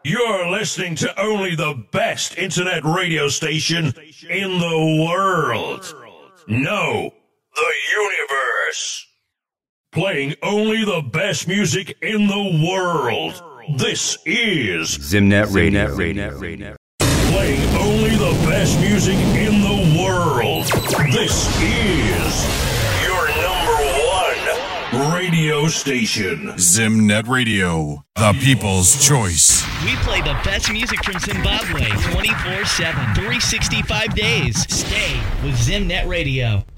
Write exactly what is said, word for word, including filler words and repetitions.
You're listening to only the best internet radio station in the world. No, the universe. Playing only the best music in the world. This is Zimnet Radio. Radio. Playing only the best music in the world. This is your number one radio station. Zimnet Radio, the people's choice. We play the best music from Zimbabwe twenty-four seven, three hundred sixty-five days. Stay with Zimnet Radio.